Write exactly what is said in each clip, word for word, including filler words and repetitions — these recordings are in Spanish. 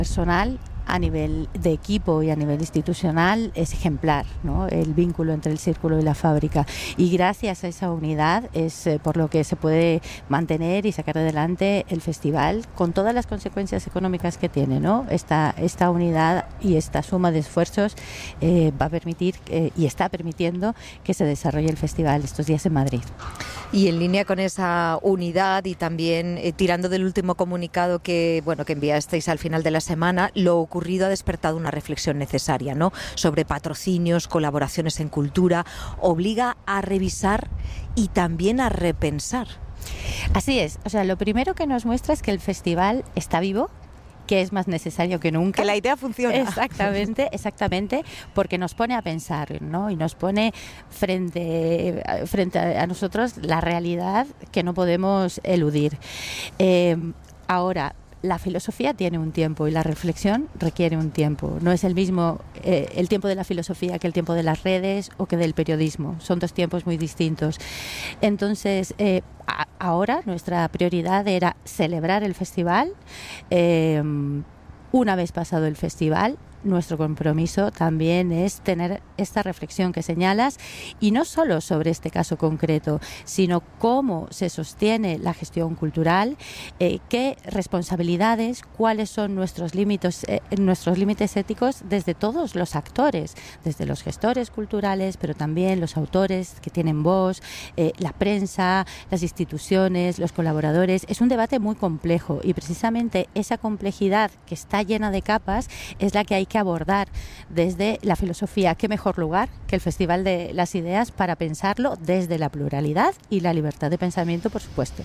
personal, a nivel de equipo y a nivel institucional es ejemplar, ¿no? El vínculo entre el círculo y la fábrica, y gracias a esa unidad es eh, por lo que se puede mantener y sacar adelante el festival con todas las consecuencias económicas que tiene, ¿no? Esta, esta unidad y esta suma de esfuerzos eh, va a permitir eh, y está permitiendo que se desarrolle el festival estos días en Madrid. Y en línea con esa unidad y también eh, tirando del último comunicado que, bueno, que enviasteis al final de la semana, lo ocurrido ha despertado una reflexión necesaria, ¿no?, sobre patrocinios, colaboraciones en cultura, obliga a revisar y también a repensar. Así es, o sea, lo primero que nos muestra es que el festival está vivo, que es más necesario que nunca. Que la idea funciona. Exactamente, exactamente, porque nos pone a pensar, ¿no? Y nos pone frente, frente a nosotros la realidad que no podemos eludir. Eh, ahora, la filosofía tiene un tiempo y la reflexión requiere un tiempo. No es el mismo eh, el tiempo de la filosofía que el tiempo de las redes o que del periodismo. Son dos tiempos muy distintos. Entonces, eh, a, ahora nuestra prioridad era celebrar el festival. Eh, una vez pasado el festival, nuestro compromiso también es tener esta reflexión que señalas, y no solo sobre este caso concreto, sino cómo se sostiene la gestión cultural, eh, qué responsabilidades, cuáles son nuestros límites, eh, nuestros límites éticos desde todos los actores, desde los gestores culturales, pero también los autores que tienen voz, eh, la prensa, las instituciones, los colaboradores. Es un debate muy complejo y precisamente esa complejidad que está llena de capas es la que hay que abordar desde la filosofía. ¿Qué mejor lugar que el Festival de las Ideas para pensarlo desde la pluralidad y la libertad de pensamiento, por supuesto?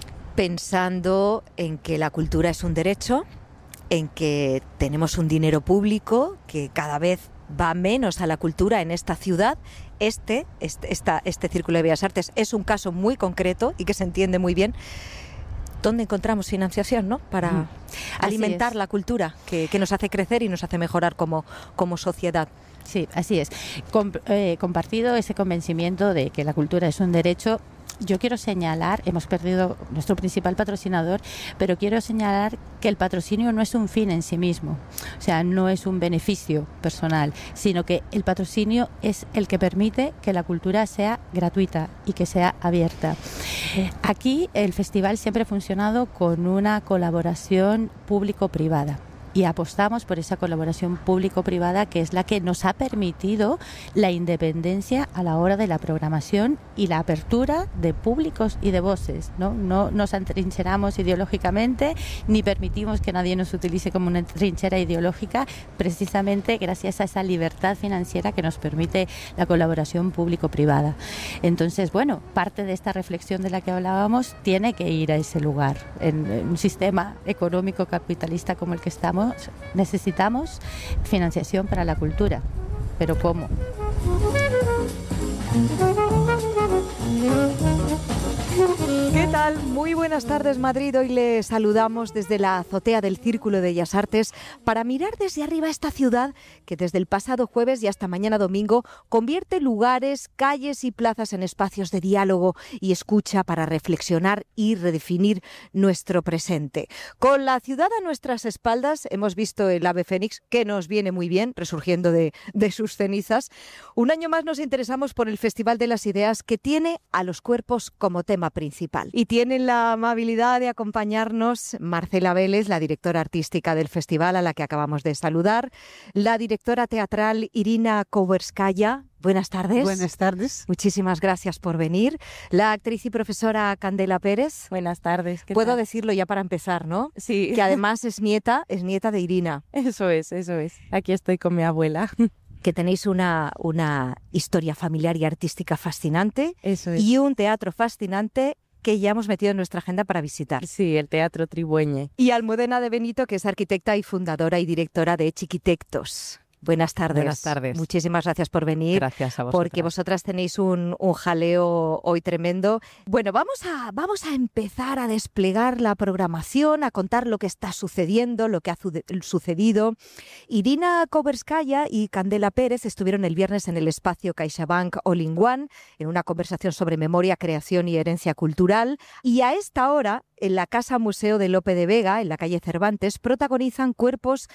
Pensando en que la cultura es un derecho, en que tenemos un dinero público que cada vez va menos a la cultura en esta ciudad. Este, este, esta, este Círculo de Bellas Artes es un caso muy concreto y que se entiende muy bien. ¿Dónde encontramos financiación, ¿no?, para mm. alimentar la cultura que, que nos hace crecer y nos hace mejorar como, como sociedad? Sí, así es. Com, eh, compartido ese convencimiento de que la cultura es un derecho, yo quiero señalar, hemos perdido nuestro principal patrocinador, pero quiero señalar que el patrocinio no es un fin en sí mismo, o sea, no es un beneficio personal, sino que el patrocinio es el que permite que la cultura sea gratuita y que sea abierta. Aquí el festival siempre ha funcionado con una colaboración público-privada. Y apostamos por esa colaboración público-privada, que es la que nos ha permitido la independencia a la hora de la programación y la apertura de públicos y de voces, ¿no? No nos atrincheramos ideológicamente ni permitimos que nadie nos utilice como una trinchera ideológica, precisamente gracias a esa libertad financiera que nos permite la colaboración público-privada. Entonces, bueno, parte de esta reflexión de la que hablábamos tiene que ir a ese lugar. En, en un sistema económico capitalista como el que estamos, necesitamos financiación para la cultura, pero ¿cómo? ¿Qué tal? Muy buenas tardes, Madrid. Hoy les saludamos desde la azotea del Círculo de Bellas Artes para mirar desde arriba esta ciudad que desde el pasado jueves y hasta mañana domingo convierte lugares, calles y plazas en espacios de diálogo y escucha para reflexionar y redefinir nuestro presente. Con la ciudad a nuestras espaldas hemos visto el ave fénix, que nos viene muy bien, resurgiendo de, de sus cenizas. Un año más nos interesamos por el Festival de las Ideas, que tiene a los cuerpos como tema principal. Y tienen la amabilidad de acompañarnos Marcela Vélez, la directora artística del festival, a la que acabamos de saludar, la directora teatral Irina Kowerskaya. Buenas tardes. Buenas tardes. Muchísimas gracias por venir. La actriz y profesora Candela Pérez. Buenas tardes. ¿Qué Puedo tal? decirlo ya para empezar, ¿no? Sí. Que además es nieta, es nieta de Irina. Eso es, eso es. Aquí estoy con mi abuela. Que tenéis una, una historia familiar y artística fascinante. Eso es. Y un teatro fascinante que ya hemos metido en nuestra agenda para visitar. Sí, el Teatro Tribueñe. Y Almudena de Benito, que es arquitecta y fundadora y directora de Chiquitectos. Buenas tardes. Buenas tardes. Muchísimas gracias por venir. Gracias a vosotras. Porque vosotras tenéis un, un jaleo hoy tremendo. Bueno, vamos a, vamos a empezar a desplegar la programación, a contar lo que está sucediendo, lo que ha sucedido. Irina Koverskaya y Candela Pérez estuvieron el viernes en el espacio CaixaBank All in One, en una conversación sobre memoria, creación y herencia cultural. Y a esta hora, en la Casa Museo de Lope de Vega, en la calle Cervantes, protagonizan Cuerpos